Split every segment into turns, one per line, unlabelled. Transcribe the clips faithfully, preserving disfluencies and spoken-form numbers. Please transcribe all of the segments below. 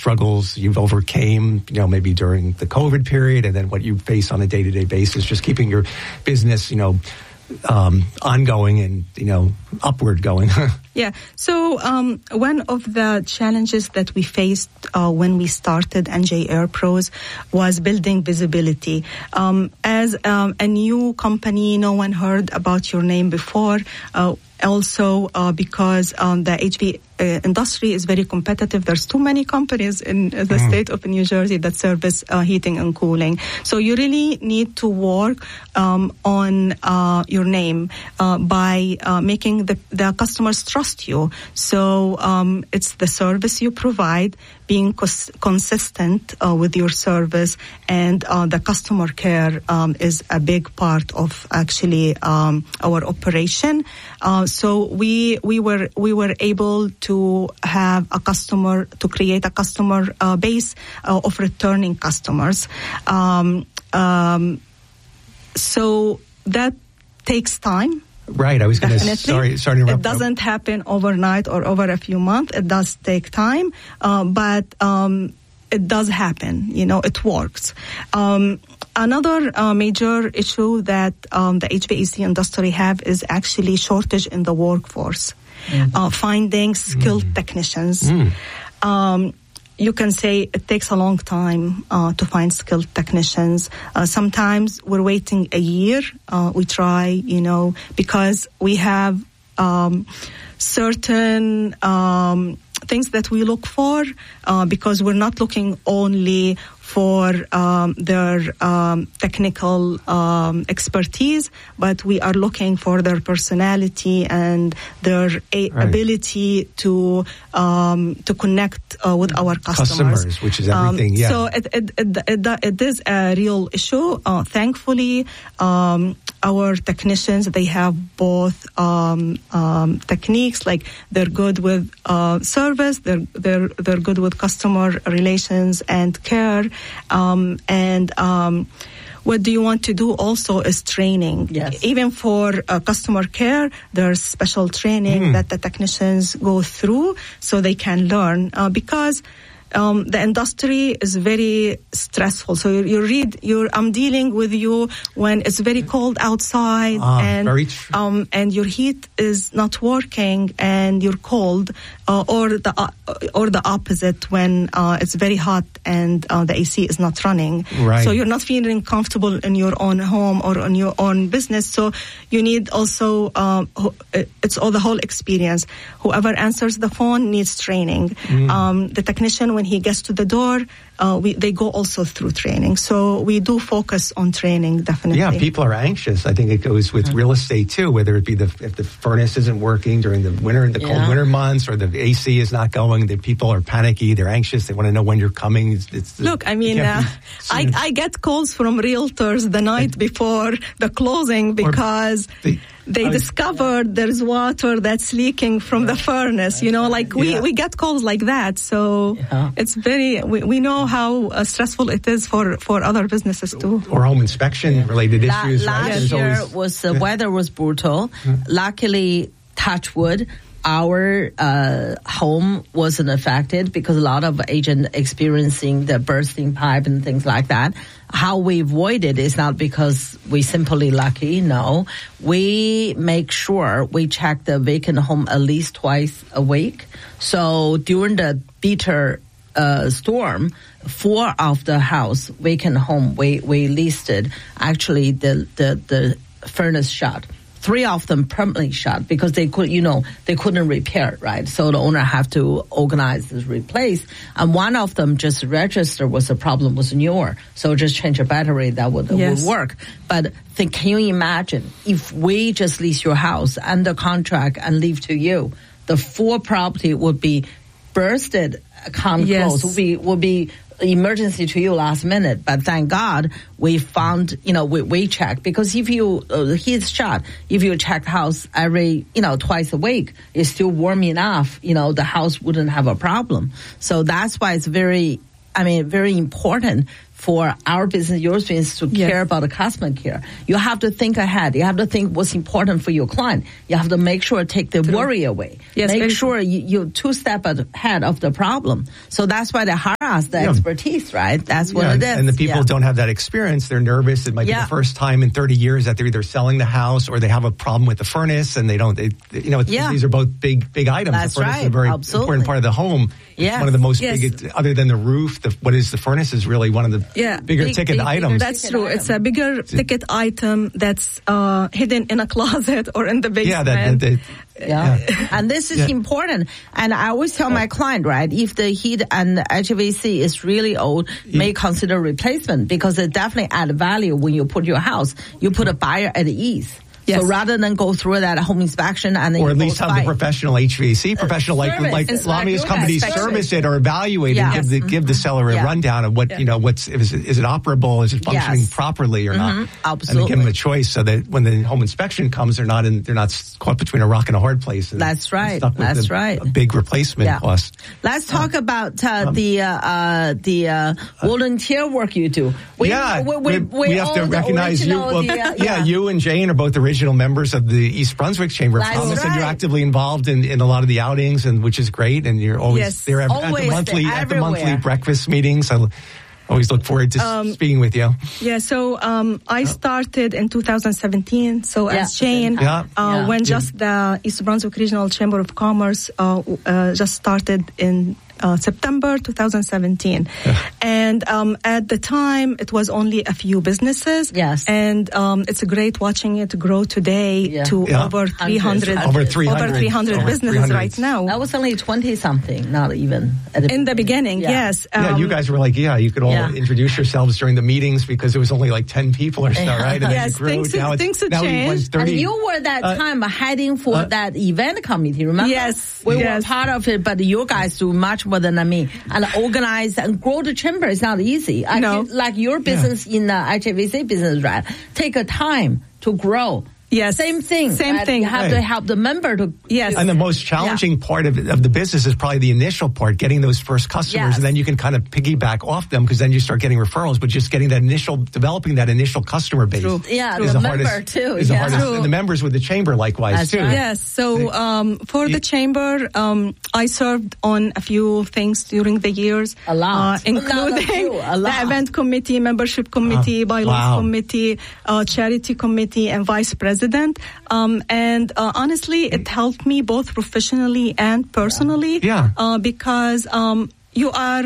struggles you've overcame, you know, maybe during the COVID period, and then what you face on a day-to-day basis, just keeping your business, you know, um, ongoing and, you know, upward going.
Yeah. So um, one of the challenges that we faced uh, when we started N J Air Pros was building visibility. Um, as um, a new company, no one heard about your name before. Uh, also, uh, because um, the H V uh, industry is very competitive. There's too many companies in the mm. state of New Jersey that service uh, heating and cooling. So you really need to work um, on uh, your name uh, by uh, making the, the customers trust you. So um, it's the service you provide, being cons- consistent uh, with your service, and uh, the customer care um, is a big part of actually um, our operation. Uh, so we we were we were able to have a customer to create a customer uh, base uh, of returning customers. Um, um, so that takes time.
Right, I was going to sorry, sorry to interrupt.
It doesn't happen overnight or over a few months. It does take time, uh, but um, it does happen. You know, it works. Um, another uh, major issue that um, the H V A C industry have is actually shortage in the workforce, mm. uh, finding skilled mm. technicians. Mm. Um, You can say it takes a long time uh, to find skilled technicians. Uh, sometimes we're waiting a year. Uh, we try, you know, because we have um, certain um, things that we look for, uh, because we're not looking only for um, their um, technical um, expertise, but we are looking for their personality and their a- right. ability to um, to connect uh, with our customers.
Customers, which is everything.
Um,
yeah.
So it it, it it it is a real issue. Uh, thankfully, um, our technicians, they have both um, um, techniques, like they're good with uh, service, they're they're they're good with customer relations and care. Um, and um, what do you want to do also is training.
Yes.
Even for uh, customer care, there's special training mm. that the technicians go through so they can learn. Uh, because um, the industry is very stressful. So you, you read, you're, I'm dealing with you when it's very cold outside
ah,
and
very tr-
um, and your heat is not working and you're cold, uh, or the uh, or the opposite when uh, it's very hot and uh, the A C is not running.
Right.
So you're not feeling comfortable in your own home or in your own business. So you need also, um, it's all the whole experience. Whoever answers the phone needs training. Mm. Um, the technician, when he gets to the door, uh, we, they go also through training. So we do focus on training, definitely.
Yeah, people are anxious. I think it goes with real estate too, whether it be the if the furnace isn't working during the winter, the yeah. cold winter months, or the A C is not going. The people are panicky. They're anxious. They want to know when you're coming. It's, it's,
Look, I mean, uh, I, I get calls from realtors the night and, before the closing because they, they I discovered there's water that's leaking from the furnace. You know, like we,
yeah.
we get calls like that. So yeah. it's very, we, we know how uh, stressful it is for, for other businesses too.
Or home inspection yeah. related
La-
issues.
Last
right?
year
always,
was the yeah. weather was brutal. Yeah. Luckily, touch wood, our uh, home wasn't affected because a lot of agents experiencing the bursting pipe and things like that. How we avoid it is not because we simply lucky. No, we make sure we check the vacant home at least twice a week. So during the bitter uh, storm, four of the house vacant home we we listed actually the the the furnace shut. Three of them permanently shut because they could, you know, they couldn't repair it, right? So the owner have to organize this replace. And one of them just registered was the problem was newer. So just change a battery, that would, yes. would work. But think, can you imagine if we just lease your house under contract and leave to you, the full property would be bursted, can't
yes.
close, would be, would be, emergency to you last minute, but thank God we found, you know, we, we checked, because if you, uh, heat shot, if you check the house every, you know, twice a week, it's still warm enough, you know, the house wouldn't have a problem. So that's why it's very, I mean, very important for our business, your business, to
Yes.
care about the customer care. You have to think ahead. You have to think what's important for your client. You have to make sure take the worry away.
Yes,
make
very
sure you, you're two steps ahead of the problem. So that's why they hire us, the
Yeah.
expertise, right? That's what
Yeah,
it
and,
is.
and the people
Yeah.
don't have that experience. They're nervous. It might
Yeah.
be the first time in thirty years that they're either selling the house or they have a problem with the furnace, and they don't. They, you know, it's,
Yeah.
these are both big, big items.
That's
the furnace
right.
is a very
Absolutely.
important part of the home.
Yes.
It's one of the most
Yes.
big, other than the roof. The, what is the furnace is really one of the
Yeah.
bigger
Big,
ticket
big,
items.
bigger
That's
ticket
true.
item.
It's a bigger ticket item that's uh, hidden in a closet or in the basement.
yeah, that, that, that
Yeah. And this is
Yeah.
important. And I always tell my client, right, if the heat and H V A C is really old, may consider replacement, because it definitely add value when you put your house. You put a buyer at ease.
Yes.
So rather than go through that home inspection and then
or
you
at least
both
have the
fight.
professional H V A C professional, like
service.
like
It's like
Lamia's
your
companies
guys'
service
service.
it or evaluate
Yeah.
and give the give the seller a
Yeah.
rundown of what
Yeah.
you know what's is it, is it operable, is it functioning
Yes.
properly or not,
Mhm.
and then give them
Absolutely.
a choice so that when the home inspection comes, they're not in they're not caught between a rock and a hard place. And
That's right.
stuck with
That's
the,
right.
A big replacement
Yeah.
cost.
Let's talk about uh, the uh, uh, the uh, volunteer work you do. We,
yeah,
we, we, we
have to
own the
recognize you.
original,
Well,
the, uh,
yeah, you and Jane are both original members of the East Brunswick Chamber of
That's
Commerce, and you're
right.
actively involved in, in a lot of the outings, and which is great. And you're always
Yes.
there at, at
Always
the monthly
there,
at the monthly
everywhere.
breakfast meetings. I always look forward to
Um,
speaking with you.
Yeah, so um, I started in two thousand seventeen. So
Yeah.
as Jane,
Yeah.
uh,
Yeah.
when just the East Brunswick Regional Chamber of Commerce uh, uh, just started in uh, September two thousand seventeen. And um, at the time, it was only a few businesses.
Yes.
And um, it's great watching it grow today
Yeah.
to
Yeah.
over three hundred,
Over
three hundred.
over three hundred
Over
businesses
three hundred.
right now.
That was only twenty something, not even at
In the beginning,
Yeah.
yes.
Yeah,
Um,
you guys were like, yeah, you could all
Yeah.
introduce yourselves during the meetings because it was only like ten people or so, right? And then
Yes,
you grew.
things-
now it's,
things have
now we
changed.
went
And
thirty.
you were that
Uh,
time heading for
uh,
that event committee, remember?
Yes,
We
yes.
were part of it, but you guys do much more than me. And organize and grow the chamber is not easy. I
No.
feel like your business in the H V A C business, right? Take a time to grow.
Yes.
Same thing.
Same
right?
thing.
You have to
Right.
help the member to.
Yes.
And the most challenging part of, of the business is probably the initial part, getting those first customers,
Yes.
and then you can kind of piggyback off them because then you start getting referrals. But just getting that initial, developing that initial customer base,
True.
Yeah,
is
the
the
member
hardest.
too,
Is the
yeah.
hardest,
True.
and the members with the chamber likewise
That's
too.
right.
Yes. So um, for the chamber, um, I served on a few things during the years.
A lot.
Uh,
Not a
including
few, a lot.
the event committee, membership committee,
Oh,
bylaws
wow.
committee, uh, charity committee, and vice president. Um, and uh, honestly, it helped me both professionally and personally.
Yeah.
Uh, because um, you are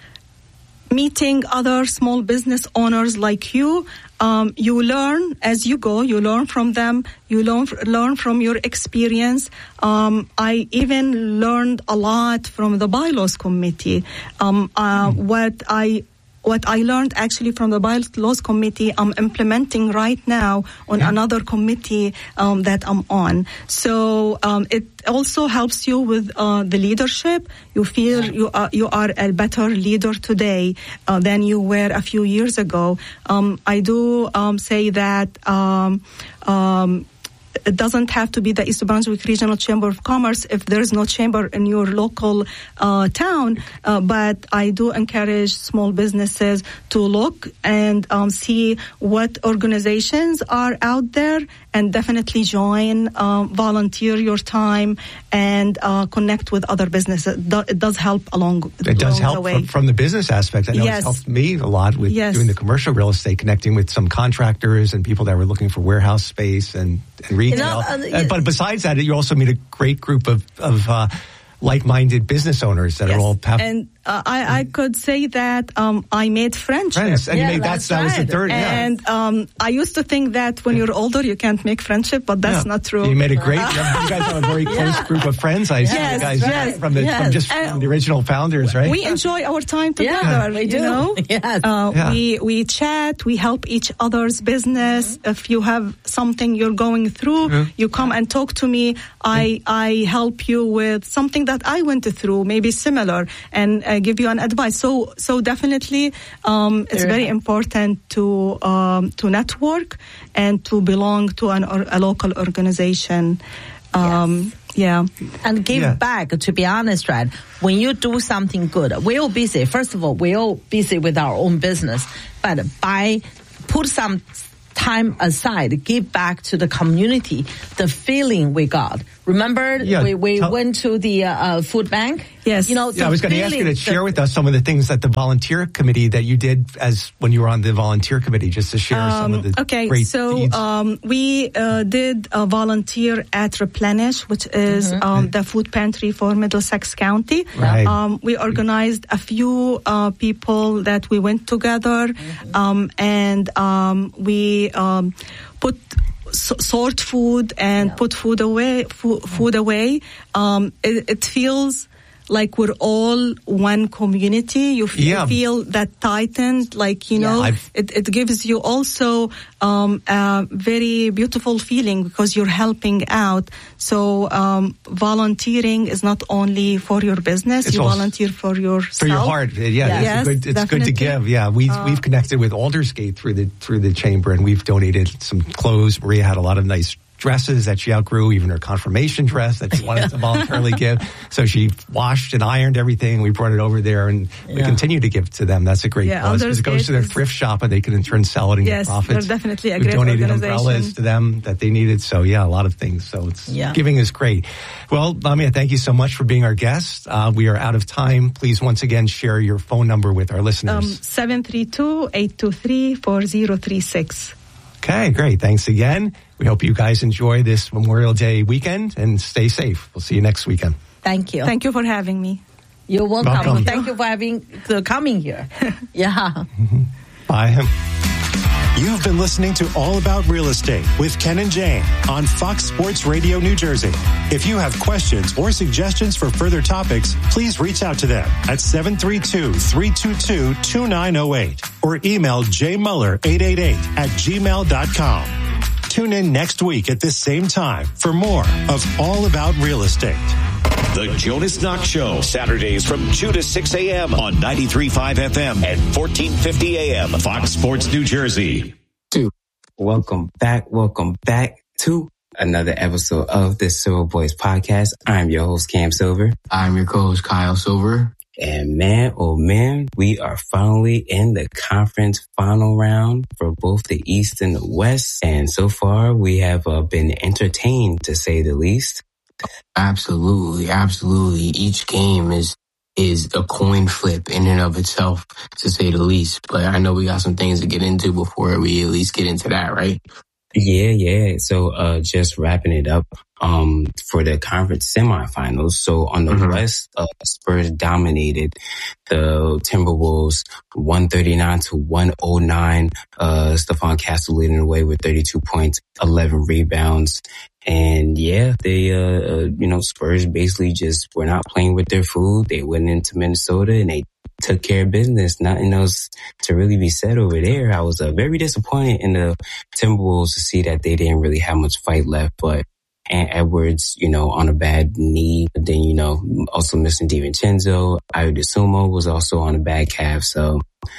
meeting other small business owners like you. Um, you learn as you go. You learn from them. You learn learn from your experience. Um, I even learned a lot from the bylaws committee. Um, uh, what I what I learned actually from the bylaws committee, I'm implementing right now on
Yeah.
another committee um, that I'm on. So um, it also helps you with uh, the leadership. You feel you are you are a better leader today uh, than you were a few years ago. Um, I do um, say that. Um, um, It doesn't have to be the East Brunswick Regional Chamber of Commerce if there is no chamber in your local uh, town. Uh, but I do encourage small businesses to look and um, see what organizations are out there, and definitely join, um, volunteer your time, and uh, connect with other businesses. It, do, it does help along,
It does
along
help
the way.
from, from the business aspect. I know
Yes.
it's helped me a lot with
Yes.
doing the commercial real estate, connecting with some contractors and people that were looking for warehouse space and, and retail.
You know, uh,
Uh, but besides that, you also meet a great group of, of uh, like-minded business owners that
Yes.
are all have
And uh, I, I could say that um, I made friendships.
friends. And
Yeah,
you made, that's,
that's
that was the
right.
third. yeah.
And um, I used to think that when you're older, you can't make friendship, but that's
Yeah.
not true.
You made a great. You guys have a very close group of friends. I see
Yes,
you guys
yes,
from the
yes.
from just from the original founders, right?
We enjoy our time
Yeah,
together.
we
you
do.
know,
Yes.
uh,
Yeah.
we we chat. We help each other's business. If you have something you're going through,
Mm-hmm.
you come and talk to me. I I help you with something that I went through, maybe similar, and uh, give you an advice. So so definitely, um, it's
Very
very important to um, to network and to belong to an or, a local organization. Um, Yeah.
And give yeah. back, to be honest, right? When you do something good, we're all busy. First of all, we're all busy with our own business. But by put some time aside, give back to the community, the feeling we got. Remember, yeah, we, we tell- went to the uh, food bank?
Yes.
You know, yeah, I was going to ask you to the, share with us some of the things that the volunteer committee that you did as when you were on the volunteer committee, just to share um, some of the
okay,
great
so
deeds.
Um, we uh, did a volunteer at Replenish, which is mm-hmm. um, the food pantry for Middlesex County.
Right.
Um, we organized a few uh, people that we went together, mm-hmm. um, and um, we um, put sort food and yeah. put food away. Food, food away. Um, it, it feels like we're all one community. You feel, yeah. feel that tightened, like, you know, yeah, it, it gives you also um, a very beautiful feeling because you're helping out. So um, volunteering is not only for your business,
it's
you volunteer for yourself.
For your heart. Yeah, yeah.
Yes,
it's, good, it's
good
to give. Yeah, we've, uh, we've connected with Aldersgate through the, through the chamber, and we've donated some clothes. Maria had a lot of nice dresses that she outgrew, even her confirmation dress that she wanted to voluntarily give. So she washed and ironed everything. We brought it over there, and we yeah. continue to give to them. That's a great
yeah,
cause. It goes to their thrift shop, and they can in turn sell it and
yes,
get profits.
They're definitely a
We've
great
donated
organization.
umbrellas to them that they needed. So yeah, a lot of things. So it's
yeah.
giving is great. Well, Lamia, thank you so much for being our guest. Uh, we are out of time. Please once again share your phone number with our listeners.
Um, seven three two, eight two three, four zero three six.
Okay, great. Thanks again. We hope you guys enjoy this Memorial Day weekend and stay safe. We'll see you next weekend.
Thank you.
Thank you for having me.
You're welcome.
welcome.
Thank you for having uh, coming here. Yeah.
Mm-hmm. Bye.
You've been listening to All About Real Estate with Ken and Jane on Fox Sports Radio New Jersey. If you have questions or suggestions for further topics, please reach out to them at seven three two, three two two, two nine zero eight or email jmuller eight eight eight at gmail dot com. Tune in next week at this same time for more of All About Real Estate.
The Jonas Knox Show, Saturdays from two to six a.m. on ninety-three point five F M and fourteen fifty A M, Fox Sports New Jersey.
Dude, welcome back. Welcome back to another episode of the Silver Boys podcast. I'm your host, Cam Silver.
I'm your co-host, Kyle Silver.
And man, oh man, we are finally in the conference final round for both the East and the West. And so far, we have uh, been entertained, to say the least.
Absolutely, absolutely. Each game is is a coin flip in and of itself, to say the least. But I know we got some things to get into before we at least get into that, right?
Yeah, yeah. So uh just wrapping it up um for the conference semifinals. So on the mm-hmm. West, uh, Spurs dominated the Timberwolves one thirty-nine to one oh nine. Uh Stephon Castle leading the way with thirty-two points, eleven rebounds. And yeah, they, uh, uh, you know, Spurs basically just were not playing with their food. They went into Minnesota and they took care of business. Nothing else to really be said over there. I was uh, very disappointed in the Timberwolves to see that they didn't really have much fight left, but Ant Edwards, you know, on a bad knee. Then, you know, also missing DiVincenzo. Ayo Dosunmu was also on a bad calf. So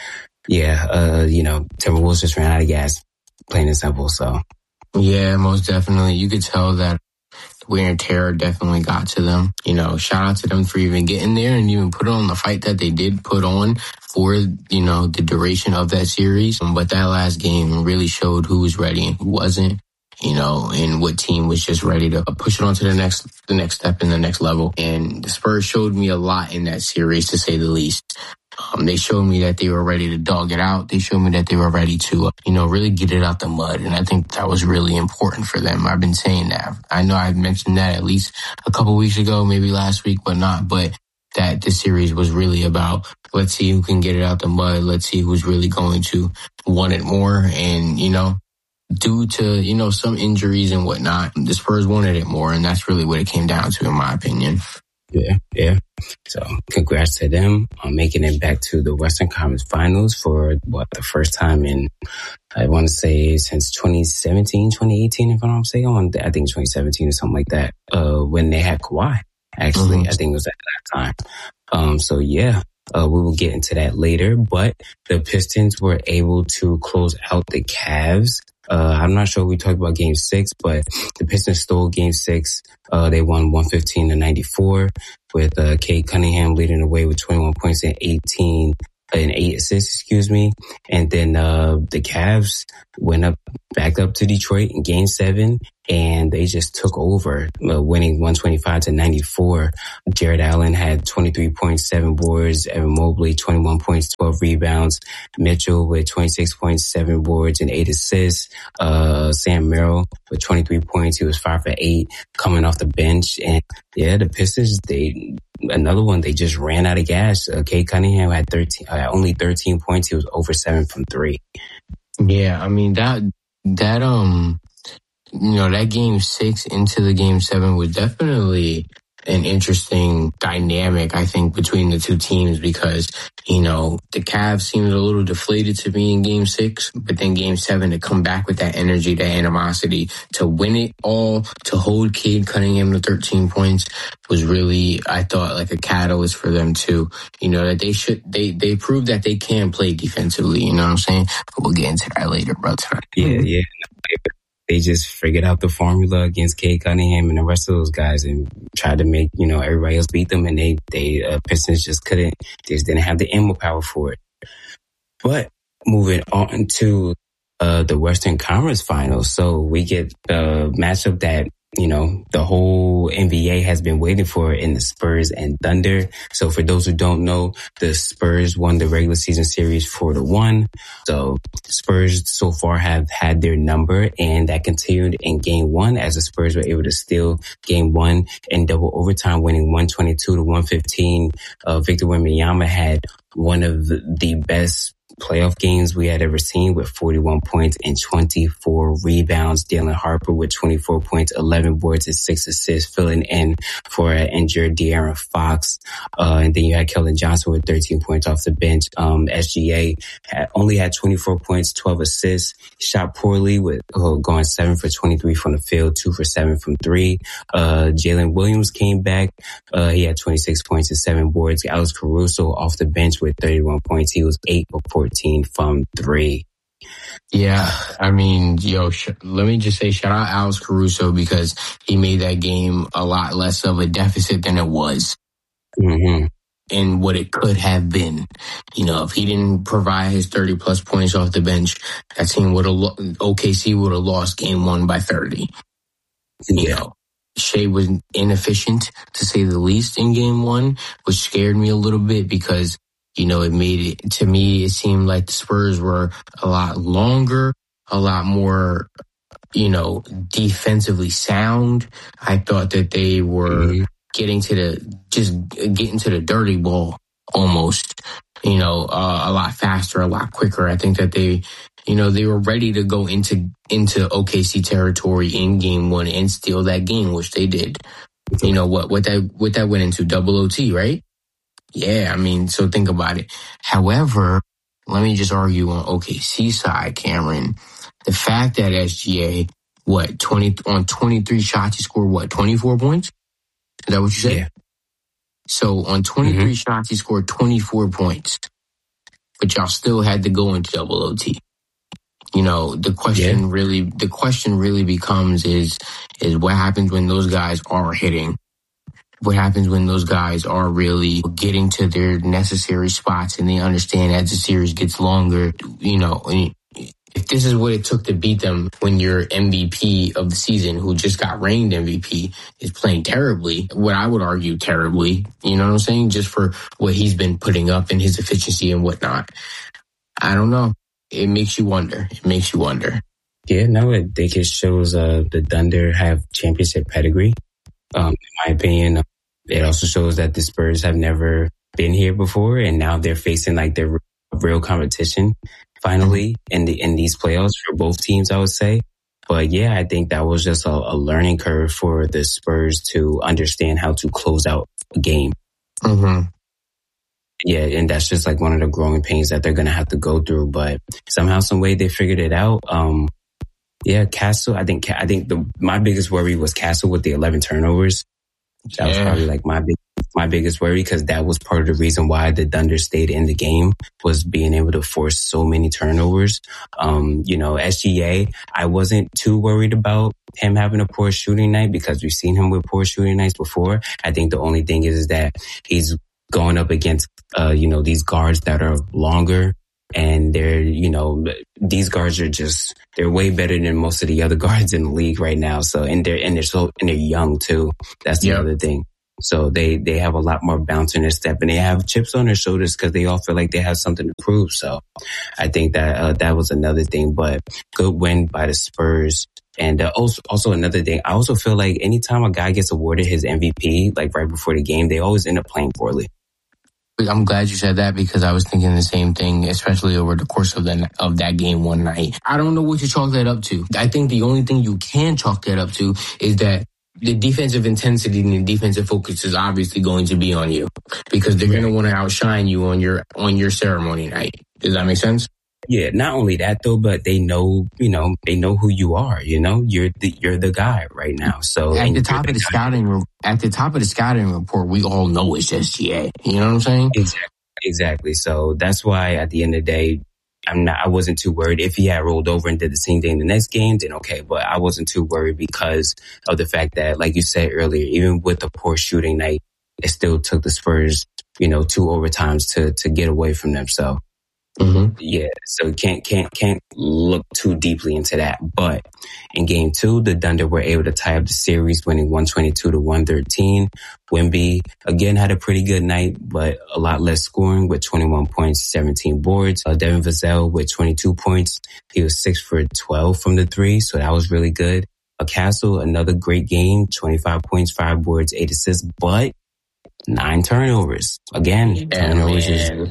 yeah, uh, you know, Timberwolves just ran out of gas, plain and simple. So.
Yeah, most definitely. You could tell that wear and tear definitely got to them. You know, shout out to them for even getting there and even put on the fight that they did put on for, you know, the duration of that series. But that last game really showed who was ready and who wasn't, you know, and what team was just ready to push it on to the next, the next step and the next level. And the Spurs showed me a lot in that series, to say the least. Um, they showed me that they were ready to dog it out. They showed me that they were ready to, uh, you know, really get it out the mud. And I think that was really important for them. I've been saying that. I know I mentioned that at least a couple weeks ago, maybe last week, but not. But that this series was really about, let's see who can get it out the mud. Let's see who's really going to want it more. And, you know, due to, you know, some injuries and whatnot, the Spurs wanted it more. And that's really what it came down to, in my opinion.
Yeah, yeah. So congrats to them on making it back to the Western Conference Finals for what, the first time in, I want to say since twenty seventeen, twenty eighteen, if I'm not mistaken. I think twenty seventeen or something like that, uh, when they had Kawhi. Actually, mm-hmm. I think it was at that time. Um, so yeah, uh, we will get into that later, but the Pistons were able to close out the Cavs Uh, I'm not sure we talked about game six, but the Pistons stole game six. Uh, they won one fifteen to ninety-four with, uh, Cade Cunningham leading the way with twenty-one points and eighteen and eight assists, excuse me. And then, uh, the Cavs went up, back up to Detroit in game seven, and they just took over, uh, winning one twenty-five to ninety-four. Jared Allen had twenty-three points, seven boards. Evan Mobley, twenty-one points, twelve rebounds. Mitchell with twenty-six points, seven boards and eight assists. Uh, Sam Merrill with twenty-three points. He was five for eight coming off the bench. And yeah, the Pistons, they, another one, they just ran out of gas. Uh, Cade Cunningham had thirteen, uh, only thirteen points. He was over seven from three.
Yeah, I mean, that, that, um, you know, that game six into the game seven was definitely an interesting dynamic, I think, between the two teams because, you know, the Cavs seemed a little deflated to me in game six, but then game seven to come back with that energy, that animosity, to win it all, to hold Cade Cunningham to thirteen points was really, I thought, like a catalyst for them too. You know, that they should, they, they proved that they can play defensively, you know what I'm saying? But we'll get into that later, bro.
Yeah, yeah. They just figured out the formula against Cade Cunningham and the rest of those guys and tried to make, you know, everybody else beat them. And they, they, uh, Pistons just couldn't, they just didn't have the ammo power for it. But moving on to, uh, the Western Conference Finals. So we get a matchup that, you know, the whole N B A has been waiting for in the Spurs and Thunder. So for those who don't know, the Spurs won the regular season series four to one. So the Spurs so far have had their number, and that continued in game one as the Spurs were able to steal game one in double overtime, winning one twenty-two to one fifteen. Uh, Victor Wembanyama had one of the best playoff games we had ever seen with forty-one points and twenty-four rebounds. Dalen Harper with twenty-four points, eleven boards and six assists, filling in for an injured De'Aaron Fox. Uh, and then you had Keldon Johnson with thirteen points off the bench. Um, S G A had, only had twenty-four points, twelve assists, shot poorly with uh, going seven for twenty-three from the field, two for seven from three. Uh, Jalen Williams came back. Uh, he had twenty-six points and seven boards. Alex Caruso off the bench with thirty-one points. He was eight for fourteen from three.
Yeah, I mean, yo, sh- let me just say shout out Alex Caruso because he made that game a lot less of a deficit than it was.
Mm-hmm.
And what it could have been. You know, if he didn't provide his thirty plus points off the bench, that team would have, lo- O K C would have lost game one by thirty. You
Yeah.
know, Shea was inefficient to say the least in game one, which scared me a little bit because, you know, it made it, to me, it seemed like the Spurs were a lot longer, a lot more, you know, defensively sound. I thought that they were mm-hmm. getting to the, just getting to the dirty ball almost, you know, uh, a lot faster, a lot quicker. I think that they, you know, they were ready to go into, into O K C territory in game one and steal that game, which they did. You know, what, what that, what that went into double O T, right? Yeah, I mean, so think about it. However, let me just argue on O K C side, Cameron. The fact that S G A, what, twenty on twenty-three shots, he scored, what, twenty-four points? Is that what you said?
Yeah.
So on twenty-three mm-hmm. shots, he scored twenty-four points. But y'all still had to go into double O T. You know, the question yeah. really, the question really becomes is, is what happens when those guys are hitting? What happens when those guys are really getting to their necessary spots and they understand as the series gets longer, you know, if this is what it took to beat them when your M V P of the season, who just got reigned M V P, is playing terribly, what I would argue terribly, you know what I'm saying? Just for what he's been putting up and his efficiency and whatnot. I don't know. It makes you wonder. It makes you wonder.
Yeah, no, I think it shows uh, the Thunder have championship pedigree. Um, in my opinion, it also shows that the Spurs have never been here before, and now they're facing like their real competition finally in the in these playoffs for both teams, I would say. But yeah, I think that was just a, a learning curve for the Spurs to understand how to close out a game.
Mm-hmm.
Yeah, and that's just like one of the growing pains that they're going to have to go through. But somehow, some way, they figured it out. Um, yeah, Castle. I think I think the my biggest worry was Castle with the eleven turnovers. That yeah. was probably like my big my biggest worry, because that was part of the reason why the Thunder stayed in the game, was being able to force so many turnovers. Um, you know, S G A, I wasn't too worried about him having a poor shooting night because we've seen him with poor shooting nights before. I think the only thing is, is that he's going up against, uh, you know, these guards that are longer. And they're, you know, these guards are just, they're way better than most of the other guards in the league right now. So, and they're, and they're so, and they're young too. That's the yep. other thing. So they, they have a lot more bounce in their step, and they have chips on their shoulders because they all feel like they have something to prove. So I think that, uh, that was another thing, but good win by the Spurs. And uh, also, also another thing, I also feel like anytime a guy gets awarded his M V P, like right before the game, they always end up playing poorly.
I'm glad you said that, because I was thinking the same thing, especially over the course of that of that game one night. I don't know what to chalk that up to. I think the only thing you can chalk that up to is that the defensive intensity and the defensive focus is obviously going to be on you, because they're going to want to outshine you on your on your ceremony night. Does that make sense?
Yeah, not only that though, but they know, you know, they know who you are. You know, you're the you're the guy right now. So
at the top of the scouting, at the top of the scouting report, we all know it's S G A. You know what I'm saying?
Exactly. Exactly. So that's why at the end of the day, I'm not. I wasn't too worried. If he had rolled over and did the same thing the next game, then okay. But I wasn't too worried because of the fact that, like you said earlier, even with the poor shooting night, it still took the Spurs, you know, two overtimes to to get away from them. So. Mm-hmm. Yeah, so can't can't can't look too deeply into that. But in game two, the Thunder were able to tie up the series, winning one twenty-two to one thirteen. Wemby again had a pretty good night, but a lot less scoring with twenty-one points, seventeen boards. Uh, Devin Vassell with twenty-two points. He was six for twelve from the three, so that was really good. A Castle, another great game, twenty-five points, five boards, eight assists, but nine turnovers. Again, yeah, turnovers is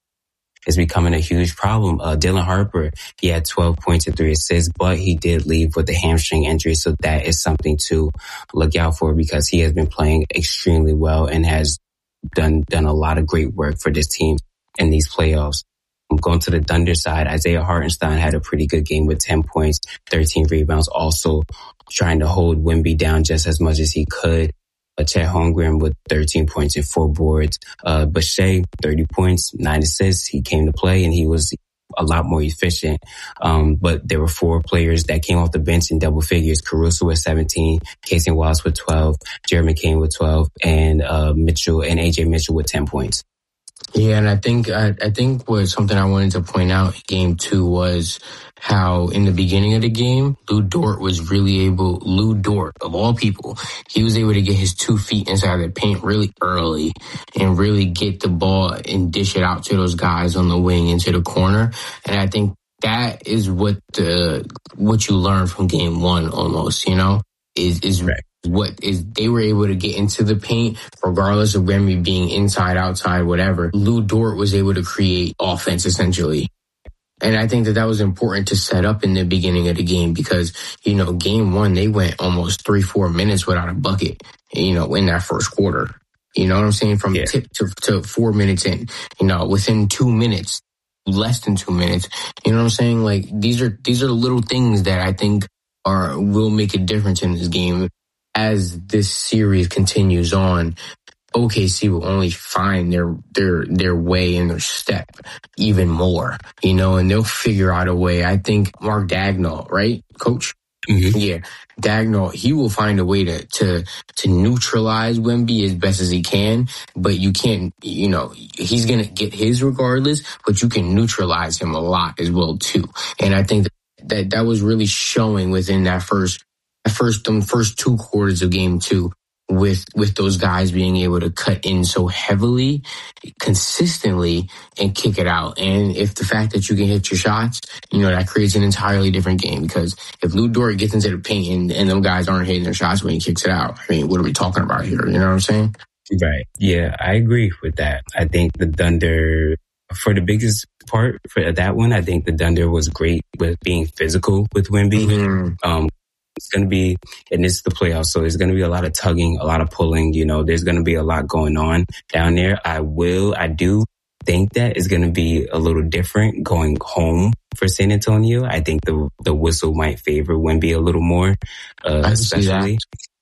is becoming a huge problem. Uh, Dylan Harper, he had twelve points and three assists, but he did leave with a hamstring injury. So that is something to look out for, because he has been playing extremely well and has done, done a lot of great work for this team in these playoffs. I'm going to the Thunder side. Isaiah Hartenstein had a pretty good game with ten points, thirteen rebounds, also trying to hold Wemby down just as much as he could. Uh, Chet Holmgren with thirteen points and four boards. Uh, Boucher, thirty points, nine assists. He came to play and he was a lot more efficient. Um, but there were four players that came off the bench in double figures. Caruso with seventeen, Casey Wallace with twelve, Jared McCain with twelve, and uh, Mitchell and A J Mitchell with ten points.
Yeah, and I think I, I think what something I wanted to point out in game two was how in the beginning of the game, Lou Dort was really able, Lou Dort, of all people, he was able to get his two feet inside the paint really early and really get the ball and dish it out to those guys on the wing into the corner. And I think that is what the what you learn from game one almost, you know, is is right. What is they were able to get into the paint, regardless of Wemby being inside, outside, whatever. Lou Dort was able to create offense essentially. And I think that that was important to set up in the beginning of the game because, you know, game one, they went almost three, four minutes without a bucket, you know, in that first quarter. You know what I'm saying? From yeah. tip to, to four minutes in, you know, within two minutes, less than two minutes. You know what I'm saying? Like these are, these are little things that I think are, will make a difference in this game. As this series continues on, O K C will only find their their their way and their step even more, you know, and they'll figure out a way. I think Mark Daigneault, right, Coach? Mm-hmm. Yeah, Daigneault, he will find a way to to to neutralize Wemby as best as he can, but you can't, you know, he's gonna get his regardless, but you can neutralize him a lot as well too. And I think that that, that was really showing within that first. First, the first two quarters of game two, with with those guys being able to cut in so heavily, consistently, and kick it out. And if the fact that you can hit your shots, you know, that creates an entirely different game. Because if Lou Dort gets into the paint and, and them guys aren't hitting their shots when he kicks it out, I mean, what are we talking about here? You know what I'm saying?
Right. Yeah, I agree with that. I think the Thunder, for the biggest part for that one, I think the Thunder was great with being physical with Wemby. Mm-hmm. Um, It's going to be, and this is the playoffs, so there's going to be a lot of tugging, a lot of pulling, you know, there's going to be a lot going on down there. I will, I do think that it's going to be a little different going home for San Antonio. I think the the whistle might favor Wemby a little more, uh, especially.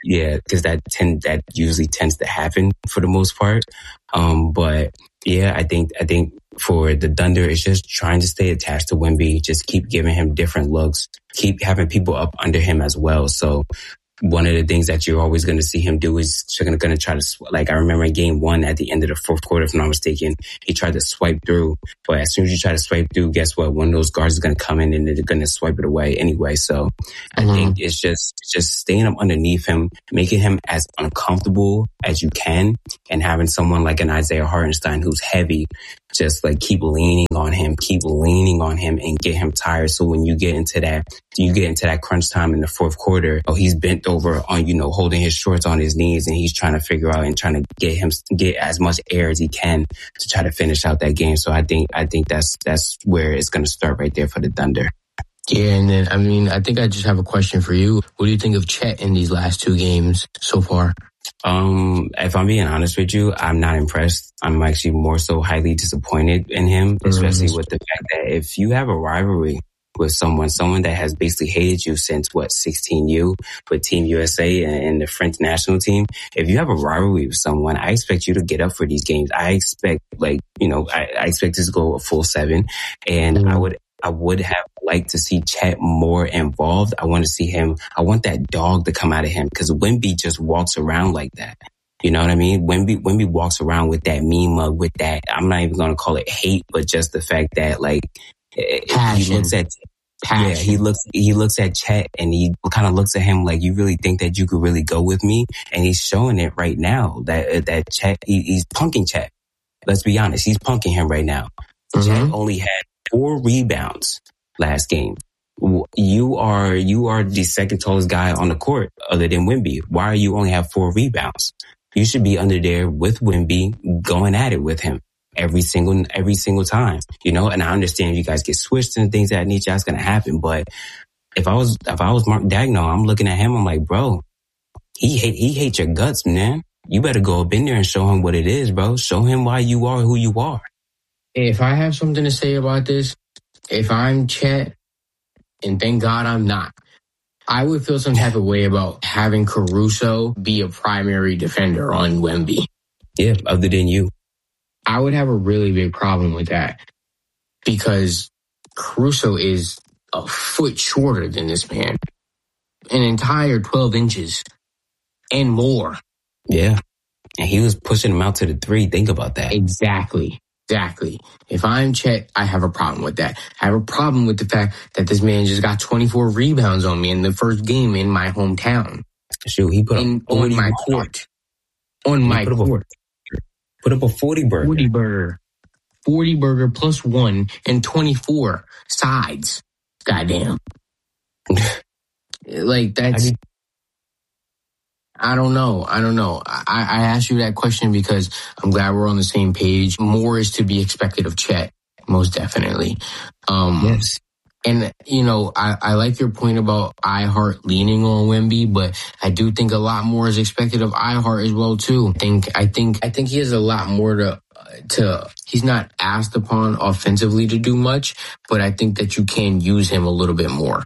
Yeah, because that tend that usually tends to happen for the most part. Um, but yeah, I think I think for the Thunder, it's just trying to stay attached to Wemby, just keep giving him different looks, keep having people up under him as well. So one of the things that you're always going to see him do is going to, going to try to, sw- like I remember in game one at the end of the fourth quarter, if I'm not mistaken, he tried to swipe through. But as soon as you try to swipe through, guess what? One of those guards is going to come in and they're going to swipe it away anyway. So I mm-hmm. think it's just, just staying up underneath him, making him as uncomfortable as you can, and having someone like an Isaiah Hartenstein who's heavy, just like keep leaning on him, keep leaning on him and get him tired. So when you get into that, you get into that crunch time in the fourth quarter, oh, he's bent over on, you know, holding his shorts on his knees and he's trying to figure out and trying to get him, get as much air as he can to try to finish out that game. So I think, I think that's, that's where it's going to start right there for the Thunder.
Yeah. And then, I mean, I think I just have a question for you. What do you think of Chet in these last two games so far?
Um, if I'm being honest with you, I'm not impressed. I'm actually more so highly disappointed in him, especially mm-hmm. with the fact that if you have a rivalry with someone, someone that has basically hated you since what, sixteen U with Team U S A and, and the French national team. If you have a rivalry with someone, I expect you to get up for these games. I expect like, you know, I, I expect this to go a full seven, and mm-hmm. I would, I would have liked to see Chet more involved. I want to see him. I want that dog to come out of him, because Wemby just walks around like that. You know what I mean? Wemby, Wemby walks around with that mean mug, with that, I'm not even going to call it hate, but just the fact that like, Passion. he looks at, Passion. yeah, he looks, he looks at Chet and he kind of looks at him like, you really think that you could really go with me? And he's showing it right now that, that Chet, he, he's punking Chet. Let's be honest. He's punking him right now. Mm-hmm. Chet only had four rebounds last game. You are, you are the second tallest guy on the court other than Wemby. Why are you only have four rebounds? You should be under there with Wemby, going at it with him every single, every single time, you know? And I understand you guys get switched and things of that nature. That's going to happen. But if I was, if I was Mark Daigneault, I'm looking at him, I'm like, bro, he hate, he hates your guts, man. You better go up in there and show him what it is, bro. Show him why you are who you are.
If I have something to say about this, if I'm Chet, and thank God I'm not, I would feel some type of way about having Caruso be a primary defender on Wemby.
Yeah, other than you.
I would have a really big problem with that, because Caruso is a foot shorter than this man. An entire twelve inches and more.
Yeah. And he was pushing him out to the three. Think about that.
Exactly. Exactly. If I'm Chet, I have a problem with that. I have a problem with the fact that this man just got twenty-four rebounds on me in the first game in my hometown.
Shoot, he put
in, on my court. On my
put
court.
Up a, put up a forty burger.
forty burger. forty burger plus one and twenty-four sides. Goddamn. Like, that's... I, mean, I don't know. I don't know. I, I asked you that question because I'm glad we're on the same page. More is to be expected of Chet, most definitely. Um,
yes.
And, you know, I, I like your point about iHeart leaning on Wemby, but I do think a lot more is expected of iHeart as well, too. I think, I think, I think he has a lot more to, to, he's not asked upon offensively to do much, but I think that you can use him a little bit more.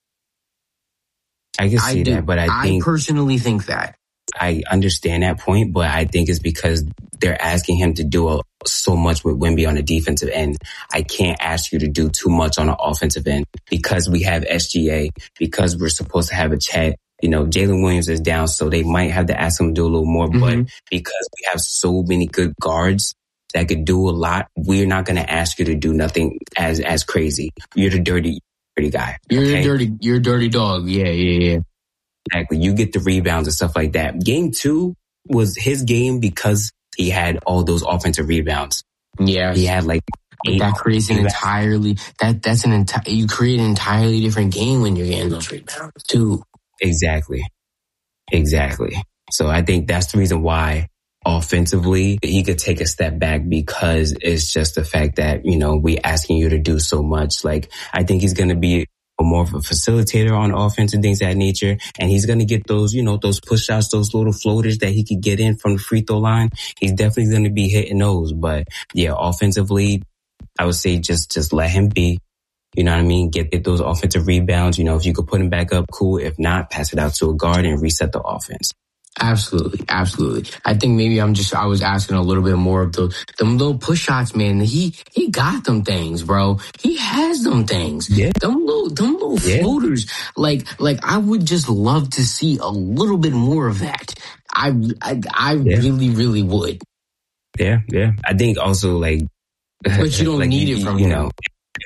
I can see I that, but I think...
I personally think that.
I understand that point, but I think it's because they're asking him to do a, so much with Wemby on the defensive end. I can't ask you to do too much on the offensive end because we have S G A, because we're supposed to have a Chet. You know, Jalen Williams is down, so they might have to ask him to do a little more, mm-hmm. but because we have so many good guards that could do a lot, we're not going to ask you to do nothing as, as crazy. You're the dirty... dirty guy.
You're okay? a dirty, you're a dirty dog. Yeah, yeah, yeah.
Exactly. You get the rebounds and stuff like that. Game two was his game because he had all those offensive rebounds.
Yeah.
He had like eight.
That creates an entirely, that, that's an entire, you create an entirely different game when you're getting those rebounds too.
Exactly. Exactly. So I think that's the reason why offensively he could take a step back, because it's just the fact that, you know, we asking you to do so much. Like, I think he's going to be a more of a facilitator on offense and things of that nature. And he's going to get those, you know, those push outs, those little floaters that he could get in from the free throw line. He's definitely going to be hitting those. But yeah, offensively, I would say just, just let him be. You know what I mean? Get, get those offensive rebounds. You know, if you could put them back up, cool. If not, pass it out to a guard and reset the offense.
Absolutely, absolutely. I think maybe I'm just, I was asking a little bit more of the, them little push shots, man. He, he got them things, bro. He has them things.
Yeah.
Them little, them little
yeah.
floaters. Like, like I would just love to see a little bit more of that. I, I, I yeah. really, really would.
Yeah, yeah. I think also like,
but you don't
like,
need
you,
it from
you
him.
know.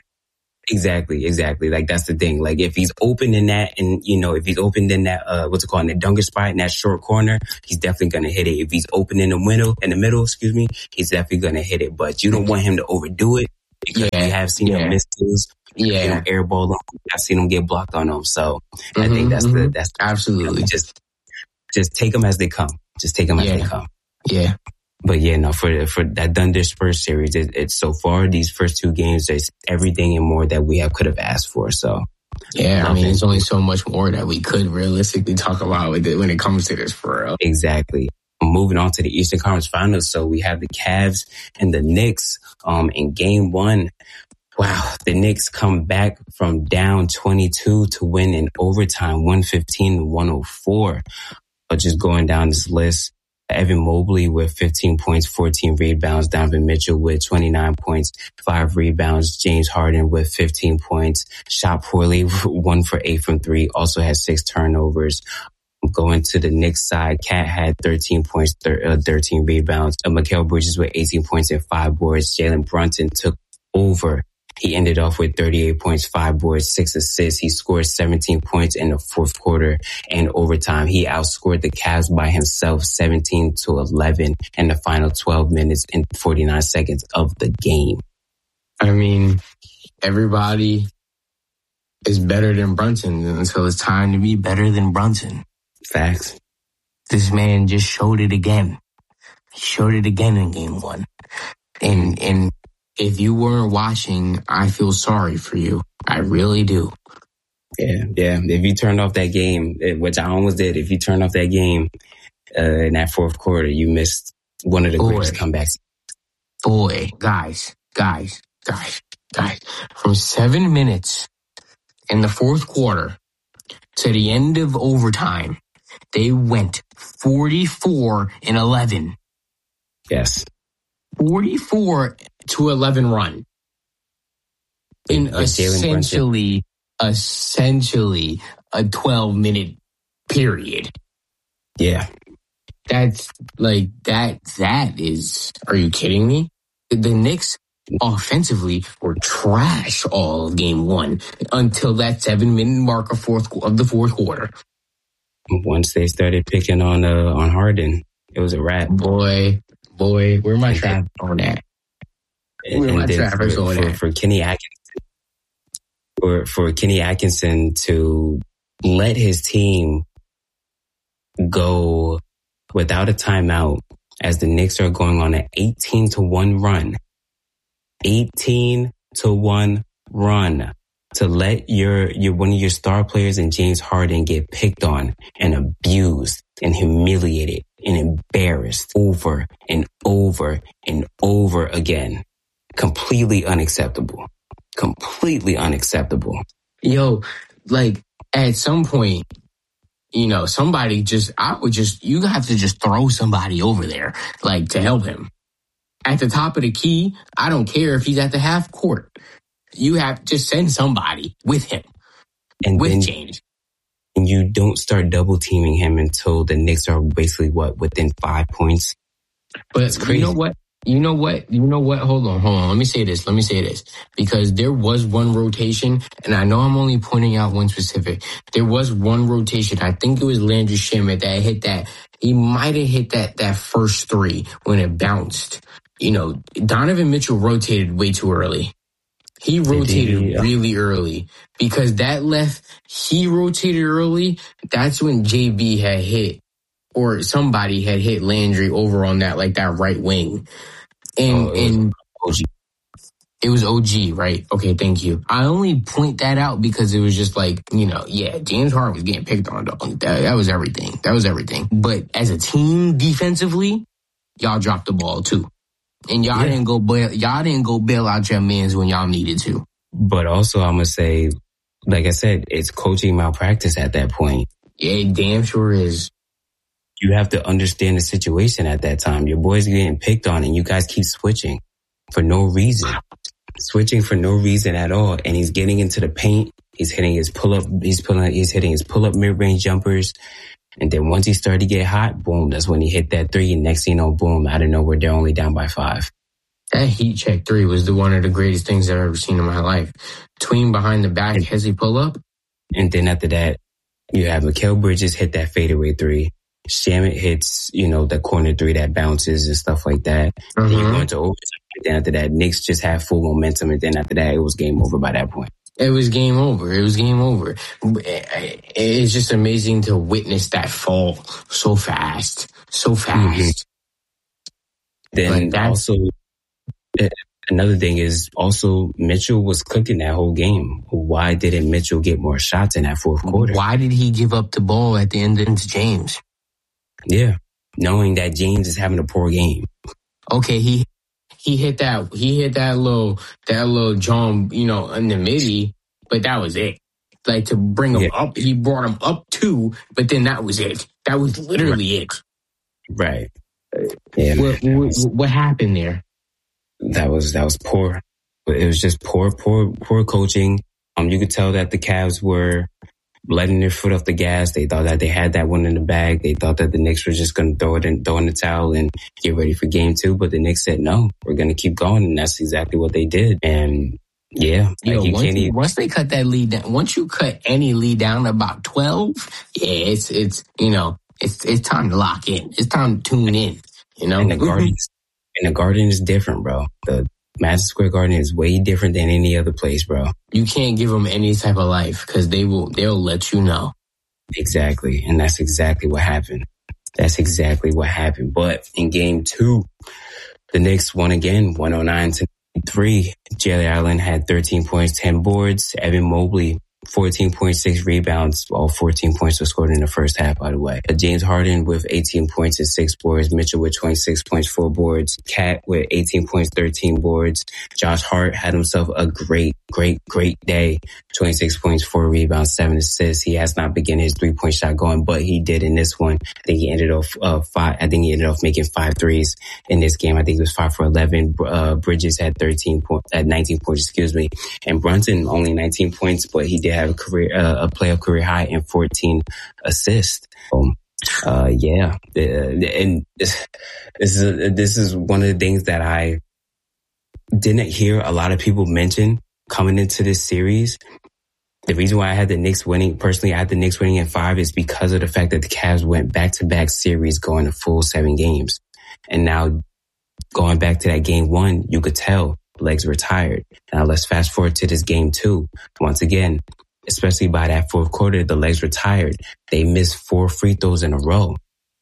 Exactly, exactly. Like that's the thing. Like if he's open in that, and you know, if he's open in that, uh, what's it called, in the dunker spot in that short corner, he's definitely gonna hit it. If he's open in the middle, in the middle, excuse me, he's definitely gonna hit it. But you don't want him to overdo it because yeah, you have seen yeah. him miss those, yeah, air ball. I've seen him get blocked on them. So mm-hmm, I think that's mm-hmm. the that's
absolutely
just just take them as they come. Just take them
yeah.
as they come.
Yeah.
But yeah, no, for for that Thunder Spurs series, it, it's so far these first two games, there's everything and more that we have could have asked for. So
yeah, I mean, there's only so much more that we could realistically talk about with it when it comes to this, for real.
Exactly. Moving on to the Eastern Conference Finals, so we have the Cavs and the Knicks. Um, in Game One, wow, the Knicks come back from down twenty-two to win in overtime, one fifteen to one oh four. But just going down this list. Evan Mobley with fifteen points, fourteen rebounds. Donovan Mitchell with twenty-nine points, five rebounds. James Harden with fifteen points. Shot poorly, one for eight from three. Also had six turnovers. Going to the Knicks side, Cat had thirteen points, thir- uh, thirteen rebounds. Uh, Mikal Bridges with eighteen points and five boards. Jalen Brunson took over. He ended off with thirty-eight points, five boards, six assists. He scored seventeen points in the fourth quarter and overtime. He outscored the Cavs by himself seventeen to eleven in the final twelve minutes and forty-nine seconds of the game.
I mean, everybody is better than Brunson until it's time to be better than Brunson.
Facts.
This man just showed it again. He showed it again in game one. And, and, if you weren't watching, I feel sorry for you. I really do.
Yeah, yeah. If you turned off that game, which I almost did, if you turned off that game uh, in that fourth quarter, you missed one of the
Boy.
greatest comebacks.
Boy, guys, guys, guys, guys. From seven minutes in the fourth quarter to the end of overtime, they went forty-four and eleven.
Yes.
forty-four to eleven run in yeah, essentially, essentially a twelve minute period.
Yeah.
That's like, that, that is, are you kidding me? The Knicks offensively were trash all of game one until that seven minute mark of fourth, of the fourth quarter.
Once they started picking on, uh, on Harden, it was a wrap.
Boy. Boy, where my trap on that?
And, and then for, for, for, for Kenny Atkinson, for, for Kenny Atkinson to let his team go without a timeout as the Knicks are going on an eighteen to one run, eighteen to one run, to let your, your, one of your star players and James Harden get picked on and abused and humiliated and embarrassed over and over and over again. Completely unacceptable. Completely unacceptable.
Yo, like, at some point, you know, somebody just, I would just, you have to just throw somebody over there, like, to help him. At the top of the key, I don't care if he's at the half court. You have to just send somebody with him. And with then, James.
And you don't start double teaming him until the Knicks are basically, what, within five points?
But it's crazy. You know what? You know what? You know what? Hold on, hold on. Let me say this. Let me say this. Because there was one rotation, and I know I'm only pointing out one specific. There was one rotation. I think it was Landry Shamet that hit that. He might have hit that, that first three when it bounced. You know, Donovan Mitchell rotated way too early. He rotated yeah. really early because that left, he rotated early. That's when J B had hit, or somebody had hit Landry over on that, like that right wing. And, oh, and O G. It was O G, right? Okay, thank you. I only point that out because it was just like, you know, yeah, James Harden was getting picked on. That, that was everything. That was everything. But as a team defensively, y'all dropped the ball too. And y'all yeah. didn't go bail, y'all didn't go bail out your mans when y'all needed to.
But also, I'm going to say, like I said, it's coaching malpractice at that point.
Yeah, it damn sure is.
You have to understand the situation at that time. Your boy's getting picked on and you guys keep switching for no reason. Switching for no reason at all. And he's getting into the paint. He's hitting his pull-up. He's pulling. He's hitting his pull-up mid-range jumpers. And then once he started to get hot, boom, that's when he hit that three. And next thing you know, boom, out of nowhere, they're only down by five.
That heat check three was the one of the greatest things I've ever seen in my life. Tween behind the back, hezzy pull-up.
And then after that, you have Mikal Bridges hit that fadeaway three. Shamet hits, you know, the corner three that bounces and stuff like that.
Mm-hmm.
Then you go into overtime. Then after that, Knicks just had full momentum. And then after that, it was game over by that point.
It was game over. It was game over. It's just amazing to witness that fall so fast, so fast.
Mm-hmm. Then like also, another thing is also Mitchell was cooking that whole game. Why didn't Mitchell get more shots in that fourth quarter?
Why did he give up the ball at the end to James?
Yeah, knowing that James is having a poor game.
Okay, he he hit that he hit that little that little John, you know, in the midi, but that was it. Like to bring him yeah. up, he brought him up too, but then that was it. That was literally
right.
it.
Right. Yeah.
What,
man,
what,
was,
what happened there?
That was that was poor. But it was just poor, poor, poor coaching. Um, you could tell that the Cavs were letting their foot off the gas. They thought that they had that one in the bag. They thought that the Knicks were just going to throw it in, throw in the towel and get ready for game two. But the Knicks said, no, we're going to keep going. And that's exactly what they did. And yeah,
Yo,
like you
once,
can't even,
once they cut that lead down, once you cut any lead down to about twelve, yeah, it's, it's, you know, it's, it's time to lock in. It's time to tune in, you know?
And the Garden, and the Garden is different, bro. The Madison Square Garden is way different than any other place, bro.
You can't give them any type of life because they will, they'll let you know.
Exactly. And that's exactly what happened. That's exactly what happened. But in game two, the Knicks won again, one oh nine to ninety-three. Jarrett Allen had thirteen points, ten boards. Evan Mobley, fourteen point six rebounds. All fourteen points were scored in the first half, by the way. James Harden with eighteen points and six boards. Mitchell with twenty-six points, four boards. Cat with eighteen points, thirteen boards. Josh Hart had himself a great, great, great day. twenty-six points, four rebounds, seven assists. He has not begun his three-point shot going, but he did in this one. I think he ended off uh, five. I think he ended off making five threes in this game. I think it was five for eleven. Uh, Bridges had thirteen points, at nineteen points, excuse me. And Brunson only nineteen points, but he did have a career, uh, a playoff career high and fourteen assists. Um, uh, yeah, uh, and this, this is a, this is one of the things that I didn't hear a lot of people mention coming into this series. The reason why I had the Knicks winning, personally, I had the Knicks winning in five is because of the fact that the Cavs went back-to-back series going a full seven games. And now going back to that game one, you could tell legs were tired. Now let's fast forward to this game two. Once again, especially by that fourth quarter, the legs were tired. They missed four free throws in a row.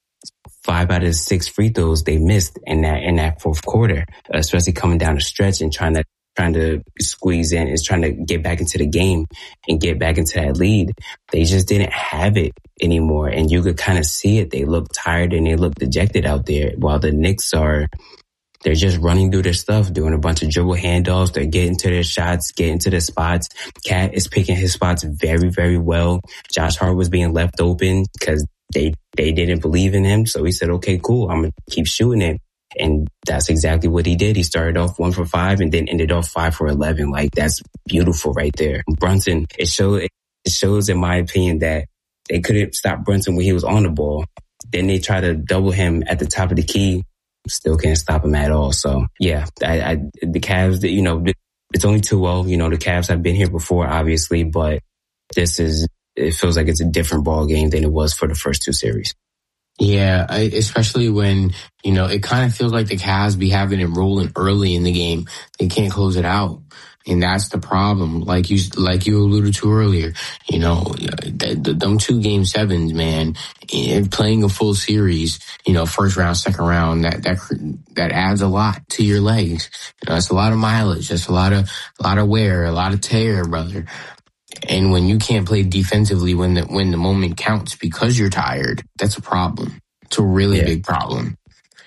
Five out of the six free throws they missed in that in that fourth quarter, especially coming down the stretch and trying to trying to squeeze in, is trying to get back into the game and get back into that lead. They just didn't have it anymore, and you could kind of see it. They look tired and they look dejected out there, while the Knicks are. They're just running through their stuff, doing a bunch of dribble handoffs. They're getting to their shots, getting to their spots. Cat is picking his spots very, very well. Josh Hart was being left open because they, they didn't believe in him. So he said, okay, cool. I'm going to keep shooting it. And that's exactly what he did. He started off one for five and then ended off five for eleven. Like, that's beautiful right there. Brunson, it shows, it shows, in my opinion, that they couldn't stop Brunson when he was on the ball. Then they try to double him at the top of the key. Still can't stop him at all. So, yeah, I, I, the Cavs, you know, it's only two oh. You know, the Cavs have been here before, obviously, but this is, it feels like it's a different ball game than it was for the first two series.
Yeah, I, especially when, you know, it kind of feels like the Cavs be having it rolling early in the game. They can't close it out. And that's the problem, like you like you alluded to earlier. You know, the, the, them two game sevens, man, and playing a full series, you know, first round, second round, that that that adds a lot to your legs. You know, it's a lot of mileage, that's a lot of a lot of wear, a lot of tear, brother. And when you can't play defensively when the when the moment counts because you're tired, that's a problem. It's a really yeah. big problem.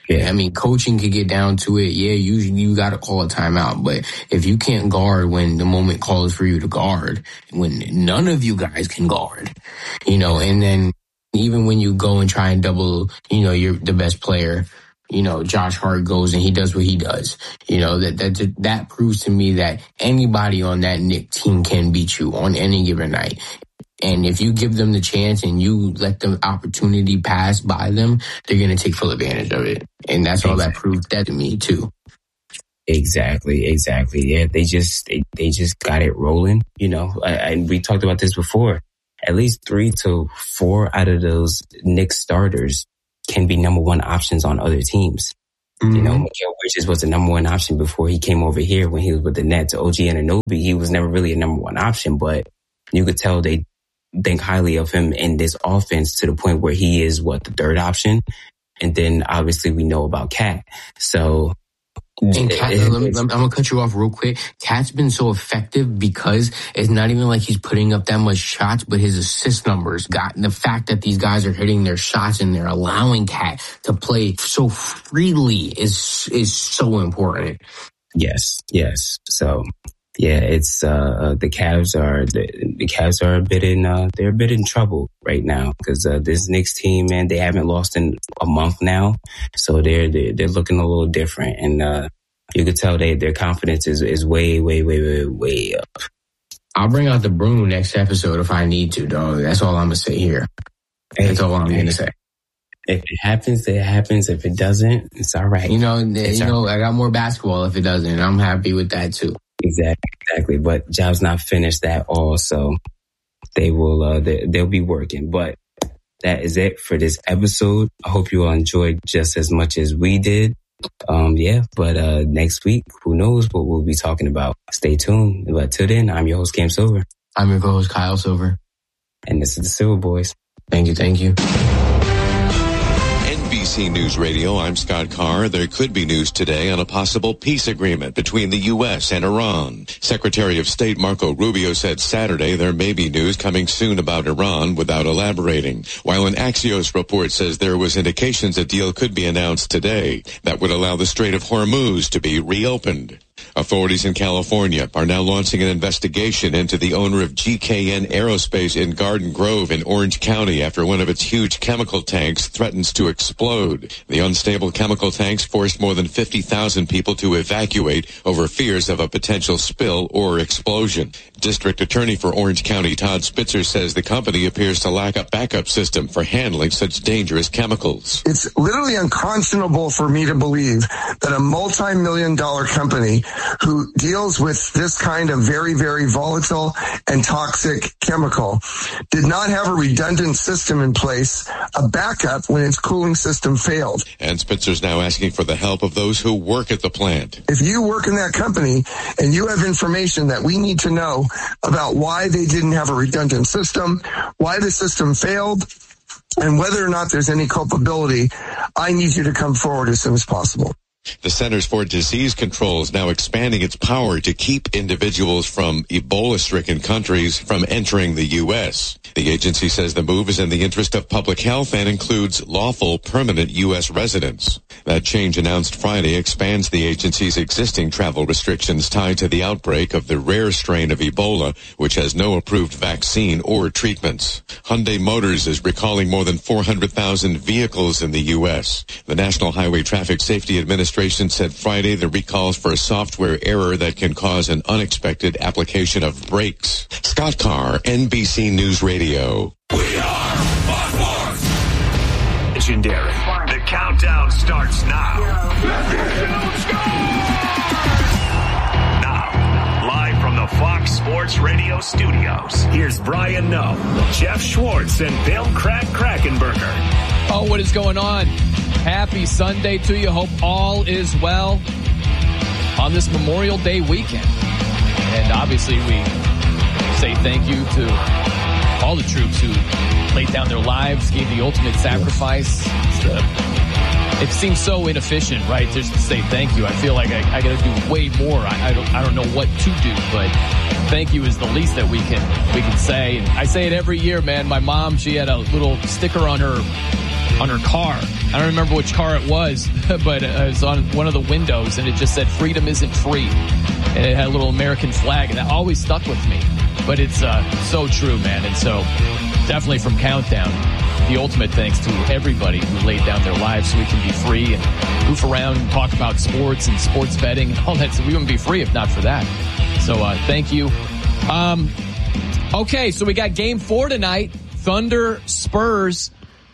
Yeah, I mean, coaching could get down to it. Yeah, you you got to call a timeout. But if you can't guard when the moment calls for you to guard, when none of you guys can guard, you know, and then even when you go and try and double, you know, you're the best player, you know, Josh Hart goes and he does what he does. You know, that that that proves to me that anybody on that Knicks team can beat you on any given night. And if you give them the chance and you let the opportunity pass by them, they're going to take full advantage of it. And that's all that proved that to me, too.
Exactly, exactly. Yeah, they just they, they just got it rolling, you know. And we talked about this before. At least three to four out of those Knicks starters can be number one options on other teams. Mm-hmm. You know, Mikal Bridges was the number one option before he came over here when he was with the Nets. O G Anunoby, he was never really a number one option, but you could tell they think highly of him in this offense to the point where he is what, the third option. And then obviously we know about Cat. So
and Cat, it, let me, I'm gonna cut you off real quick. Cat's been so effective because it's not even like he's putting up that much shots, but his assist numbers got the fact that these guys are hitting their shots and they're allowing Cat to play so freely is is so important.
Yes, yes. So yeah, it's uh the Cavs are the, the Cavs are a bit in uh they're a bit in trouble right now because uh, this Knicks team, man, they haven't lost in a month now, so they're they're, they're looking a little different, and uh you could tell they their confidence is is way way way way way up.
I'll bring out the broom next episode if I need to, dog. That's all I'm gonna say here. That's all I'm gonna say.
If it happens, it happens. If it doesn't, it's all right.
You know, it's you know, right. I got more basketball if it doesn't. I'm happy with that too.
Exactly, exactly. But job's not finished at all, so they will. Uh, they, they'll be working. But that is it for this episode. I hope you all enjoyed just as much as we did. Um, yeah. But uh, next week, who knows what we'll be talking about? Stay tuned. But till then, I'm your host Cam Silver.
I'm your co-host Kyle Silver,
and this is the Silver Boys.
Thank you, thank you.
N B C News Radio, I'm Scott Carr. There could be news today on a possible peace agreement between the U S and Iran. Secretary of State Marco Rubio said Saturday there may be news coming soon about Iran without elaborating, while an Axios report says there was indications a deal could be announced today that would allow the Strait of Hormuz to be reopened. Authorities in California are now launching an investigation into the owner of G K N Aerospace in Garden Grove in Orange County after one of its huge chemical tanks threatens to explode. The unstable chemical tanks forced more than fifty thousand people to evacuate over fears of a potential spill or explosion. District Attorney for Orange County Todd Spitzer says the company appears to lack a backup system for handling such dangerous chemicals.
It's literally unconscionable for me to believe that a multi-million dollar company who deals with this kind of very, very volatile and toxic chemical did not have a redundant system in place, a backup when its cooling system failed.
And Spitzer's now asking for the help of those who work at the plant.
If you work in that company and you have information that we need to know about why they didn't have a redundant system, why the system failed, and whether or not there's any culpability, I need you to come forward as soon as possible.
The Centers for Disease Control is now expanding its power to keep individuals from Ebola-stricken countries from entering the U S. The agency says the move is in the interest of public health and includes lawful permanent U S residents. That change announced Friday expands the agency's existing travel restrictions tied to the outbreak of the rare strain of Ebola, which has no approved vaccine or treatments. Hyundai Motors is recalling more than four hundred thousand vehicles in the U S. The National Highway Traffic Safety Administration said Friday the recalls for a software error that can cause an unexpected application of brakes. Scott Carr, N B C News Radio.
We are Fox Sports. Legendary. The countdown starts now. Now, live from the Fox Sports Radio studios, here's Brian Noe, Jeff Schwartz, and Bill Crack Krackenberger.
Oh, what is going on? Happy Sunday to you. Hope all is well on this Memorial Day weekend. And obviously we say thank you to all the troops who laid down their lives, gave the ultimate sacrifice. The, it seems so inefficient, right, just to say thank you. I feel like I, I got to do way more. I, I don't I don't know what to do, but thank you is the least that we can we can say. And I say it every year, man. My mom, she had a little sticker on her on her car. I don't remember which car it was, but it was on one of the windows, and it just said, "Freedom isn't free." And it had a little American flag, and that always stuck with me. But it's uh, so true, man. And so definitely from Countdown, the ultimate thanks to everybody who laid down their lives so we can be free and goof around and talk about sports and sports betting and all that. So we wouldn't be free if not for that. So uh, thank you. Um, okay, so we got game four tonight, Thunder Spurs.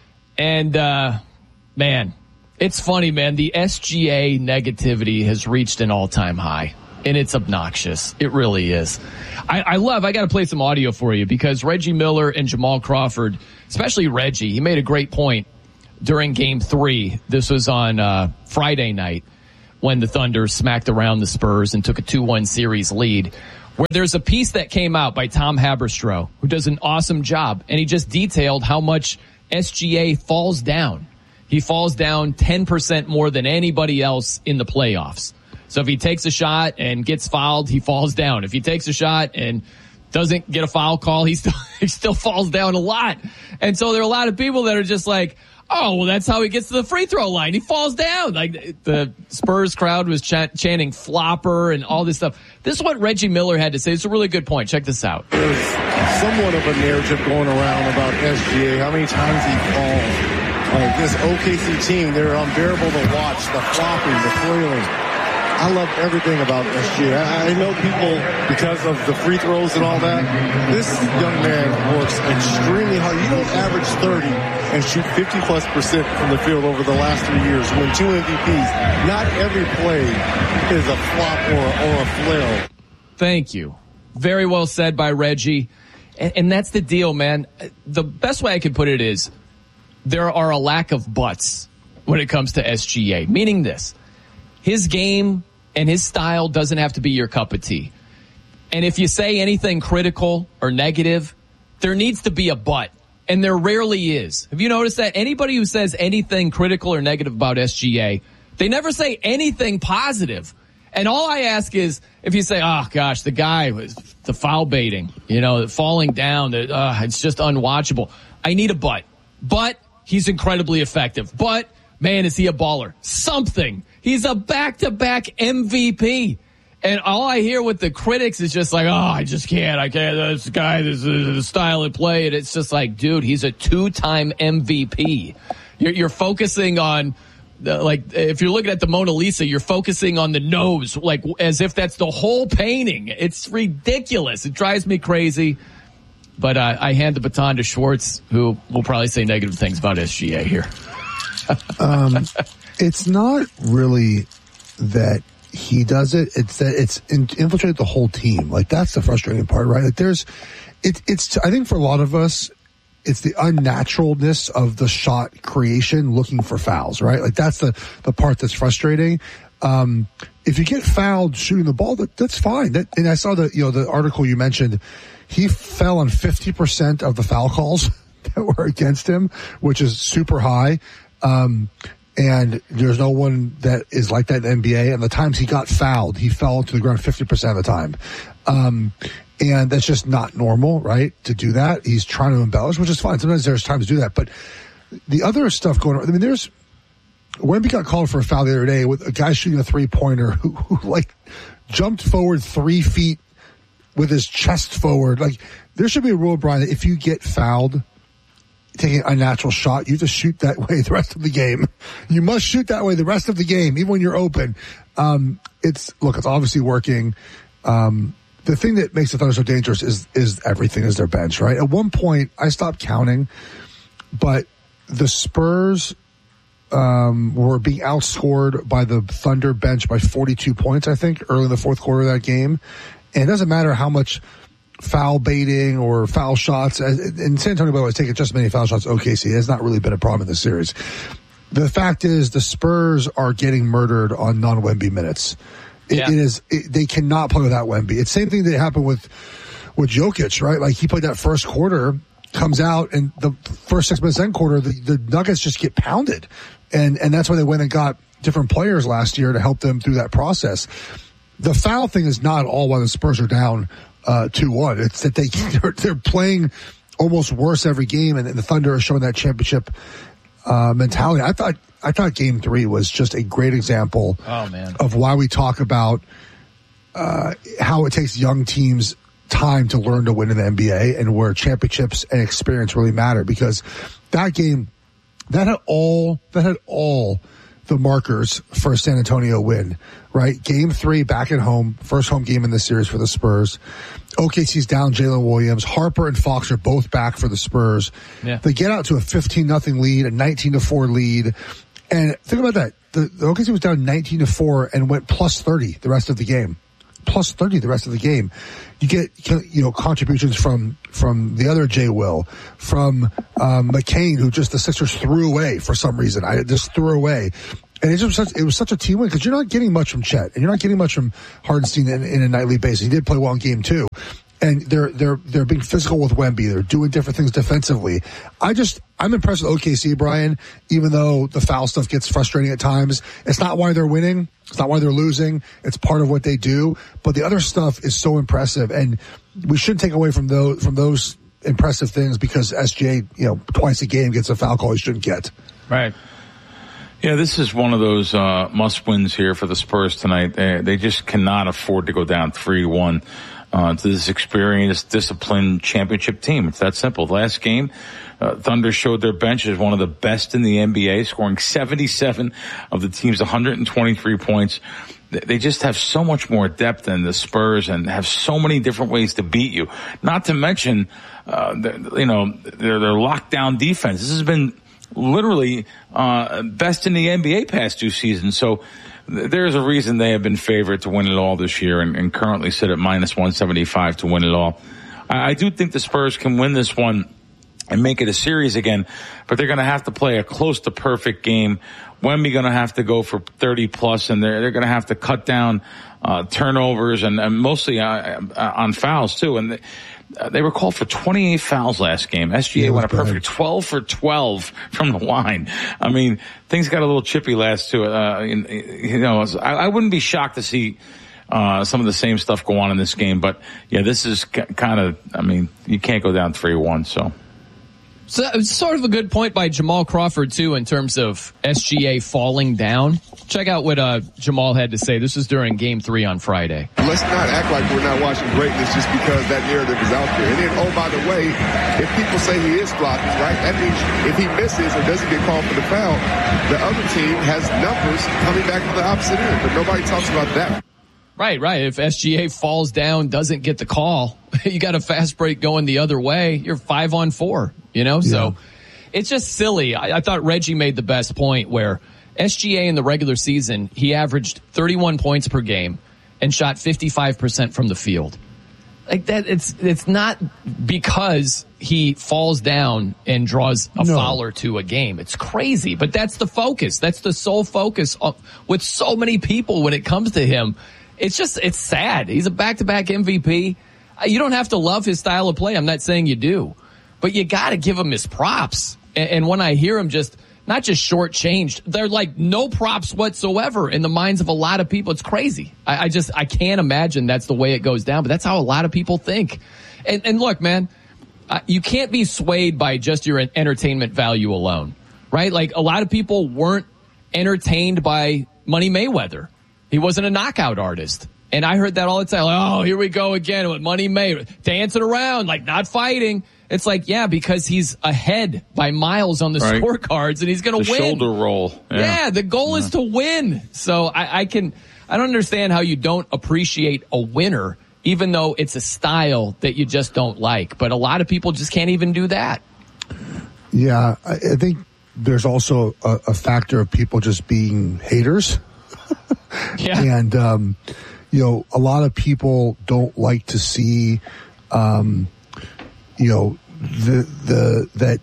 And, uh, man, it's funny, man. The S G A negativity has reached an all-time high. And it's obnoxious. It really is. I, I love, I got to play some audio for you because Reggie Miller and Jamal Crawford, especially Reggie, he made a great point during game three. This was on uh, Friday night when the Thunder smacked around the Spurs and took a two one series lead, where there's a piece that came out by Tom Haberstroh, who does an awesome job. And he just detailed how much S G A falls down. He falls down ten percent more than anybody else in the playoffs. So if he takes a shot and gets fouled, he falls down. If he takes a shot and doesn't get a foul call, he still, he still falls down a lot. And so there are a lot of people that are just like, oh, well, that's how he gets to the free throw line. He falls down. Like the Spurs crowd was ch- chanting flopper and all this stuff. This is what Reggie Miller had to say. It's a really good point. Check this out.
There's somewhat of a narrative going around about S G A, how many times he falls. Like this O K C team, they're unbearable to watch. The flopping, the flailing. I love everything about S G A. I, I know people, because of the free throws and all that, this young man works extremely hard. You don't average thirty and shoot fifty plus percent from the field over the last three years. Win two M V Ps. Not every play is a flop or, or a flail.
Thank you. Very well said by Reggie. And, and that's the deal, man. The best way I could put it is there are a lack of buts when it comes to S G A, meaning this. His game and his style doesn't have to be your cup of tea. And if you say anything critical or negative, there needs to be a but. And there rarely is. Have you noticed that? Anybody who says anything critical or negative about S G A, they never say anything positive. And all I ask is, if you say, oh gosh, the guy was the foul baiting, you know, falling down, uh, it's just unwatchable. I need a but. But he's incredibly effective. But, man, is he a baller. Something. He's a back-to-back M V P. And all I hear with the critics is just like, oh, I just can't. I can't. This guy, this is the style of play. And it's just like, dude, he's a two-time M V P. You're, you're focusing on, the, like, if you're looking at the Mona Lisa, you're focusing on the nose, like, as if that's the whole painting. It's ridiculous. It drives me crazy. But uh, I hand the baton to Schwartz, who will probably say negative things about S G A here.
um, it's not really that he does it. It's that it's in, infiltrated the whole team. Like, that's the frustrating part, right? Like, there's, it, it's, I think for a lot of us, it's the unnaturalness of the shot creation looking for fouls, right? Like, that's the, the part that's frustrating. Um, if you get fouled shooting the ball, that, that's fine. That, and I saw the, you know, the article you mentioned, he fell on fifty percent of the foul calls that were against him, which is super high. Um, and there's no one that is like that in the N B A. And the times he got fouled, he fell to the ground fifty percent of the time. Um, and that's just not normal, right? To do that. He's trying to embellish, which is fine. Sometimes there's times to do that. But the other stuff going on, I mean, there's, Wemby got called for a foul the other day with a guy shooting a three pointer who, who like jumped forward three feet with his chest forward. Like, there should be a rule, Brian, that if you get fouled taking a natural shot, you have to shoot that way the rest of the game. You must shoot that way the rest of the game, even when you're open. Um, it's, look, it's obviously working. Um, the thing that makes the Thunder so dangerous is, is everything is their bench, right? At one point, I stopped counting, but the Spurs, um, were being outscored by the Thunder bench by forty-two points, I think, early in the fourth quarter of that game. And it doesn't matter how much foul baiting or foul shots. And San Antonio, by the way, has taken just as many foul shots as O K C. It has not really been a problem in this series. The fact is the Spurs are getting murdered on non-Wemby minutes. It, yeah. it is, it, they cannot play without Wemby. It's the same thing that happened with, with Jokic, right? Like, he played that first quarter, comes out, and the first six minutes, second quarter, the, the Nuggets just get pounded. And, and that's why they went and got different players last year to help them through that process. The foul thing is not all why the Spurs are down uh two one. It's that they they're, they're playing almost worse every game, and, and the Thunder are showing that championship uh, mentality. I thought I thought Game Three was just a great example
oh, man.
of why we talk about uh, how it takes young teams time to learn to win in the N B A, and where championships and experience really matter. Because that game, that had all that had all the markers for a San Antonio win, right? Game three back at home, first home game in the series for the Spurs. O K C's down Jalen Williams. Harper and Fox are both back for the Spurs.
Yeah.
They get out to a fifteen nothing lead, a nineteen to four lead. And think about that. The, the O K C was down nineteen to four and went plus thirty the rest of the game. Plus thirty the rest of the game. You get, you know, contributions from, from the other Jay Will, from, um, McCain, who just the Sixers threw away for some reason. I just threw away. And it, just, such, it was such a team win because you're not getting much from Chet and you're not getting much from Hardenstein in, in a nightly basis. He did play well in game two. And they're, they're, they're being physical with Wemby. They're doing different things defensively. I just, I'm impressed with O K C, Brian, even though the foul stuff gets frustrating at times. It's not why they're winning. It's not why they're losing. It's part of what they do. But the other stuff is so impressive. And we shouldn't take away from those, from those impressive things because S G A, you know, twice a game gets a foul call he shouldn't get.
Right.
Yeah, this is one of those uh, must-wins here for the Spurs tonight. They, they just cannot afford to go down three to one. Uh, to this experienced, disciplined championship team. It's that simple. Last game, uh, Thunder showed their bench as one of the best in the N B A, scoring seventy-seven of the team's one hundred twenty-three points. They just have so much more depth than the Spurs and have so many different ways to beat you. Not to mention, uh, the, you know, their, their lockdown defense. This has been literally uh, best in the N B A past two seasons. So there's a reason they have been favored to win it all this year and, and currently sit at minus one seventy-five to win it all. I, I do think the Spurs can win this one and make it a series again, but they're going to have to play a close to perfect game. Wemby going to have to go for thirty plus, and they're, they're going to have to cut down uh, turnovers and, and mostly uh, uh, on fouls too. And they, uh, they were called for twenty-eight fouls last game. S G A yeah, went a perfect twelve for twelve from the line. I mean, things got a little chippy last to it. Uh, you know, I, I wouldn't be shocked to see uh some of the same stuff go on in this game. But yeah, this is c- kind of. I mean, you can't go down three one. So.
So it's sort of a good point by Jamal Crawford, too, in terms of S G A falling down. Check out what uh, Jamal had to say. This was during Game three on Friday.
Let's not act like we're not watching greatness just because that narrative is out there. And then, oh, by the way, if people say he is flopping, right, that means if he misses or doesn't get called for the foul, the other team has numbers coming back to the opposite end. But nobody talks about that.
Right, right. If S G A falls down, doesn't get the call, you got a fast break going the other way, you're five on four, you know? Yeah. So it's just silly. I, I thought Reggie made the best point where S G A in the regular season, he averaged thirty-one points per game and shot fifty-five percent from the field. Like that, it's, it's not because he falls down and draws a no. foul or two a game. It's crazy, but that's the focus. That's the sole focus of, with so many people when it comes to him. It's just, it's sad. He's a back-to-back M V P. You don't have to love his style of play. I'm not saying you do. But you got to give him his props. And, and when I hear him just, not just shortchanged, they're like no props whatsoever in the minds of a lot of people. It's crazy. I, I just, I can't imagine that's the way it goes down. But that's how a lot of people think. And, and look, man, uh, you can't be swayed by just your entertainment value alone, right? Like a lot of people weren't entertained by Money Mayweather. He wasn't a knockout artist. And I heard that all the time. Like, oh, here we go again with Money Mayweather. Dancing around, like not fighting. It's like, yeah, because he's ahead by miles on the right. scorecards and he's going to win.
Shoulder roll.
Yeah, yeah the goal yeah. is to win. So I, I can, I don't understand how you don't appreciate a winner, even though it's a style that you just don't like. But a lot of people just can't even do that.
Yeah, I, I think there's also a, a factor of people just being haters.
Yeah.
And, um, you know, a lot of people don't like to see, um, you know, the, the, that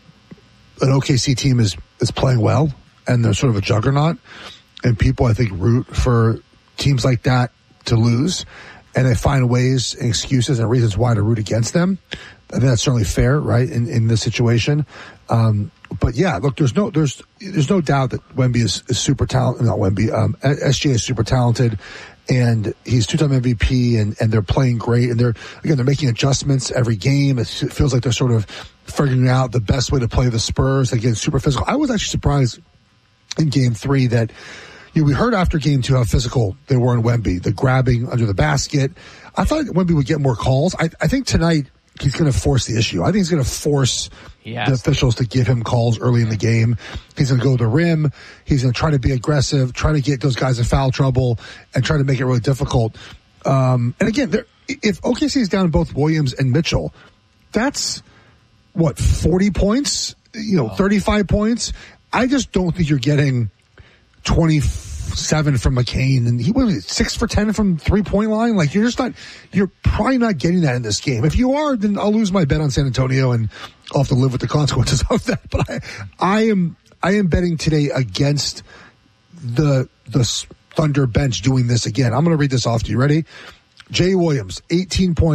an O K C team is, is playing well and they're sort of a juggernaut. And people, I think, root for teams like that to lose. And they find ways and excuses and reasons why to root against them. I think that's certainly fair, right, in, in this situation. Um, but yeah, look, there's no, there's, there's no doubt that Wemby is, is super talented, not Wemby, um, S G A is super talented. and he's two-time M V P, and, and they're playing great. And they're, again, they're making adjustments every game. It feels like they're sort of figuring out the best way to play the Spurs. Again, super physical. I was actually surprised in game three that, you know, we heard after game two how physical they were in Wemby, the grabbing under the basket. I thought Wemby would get more calls. I, I think tonight he's going to force the issue. I think he's going to force the officials to give him calls early in the game. He's going to go to the rim. He's going to try to be aggressive, try to get those guys in foul trouble, and try to make it really difficult. Um, and again, if O K C is down both Williams and Mitchell, that's, what, forty points? You know, thirty-five points? I just don't think you're getting twenty-seven from McCain, and he was six for ten from three-point line. Like, you're just not, you're probably not getting that in this game. If you are, then I'll lose my bet on San Antonio, and I'll have to live with the consequences of that. But I, I am, I am betting today against the the Thunder bench doing this again. I'm going to read this off to you. Ready? Jay Williams, eighteen points.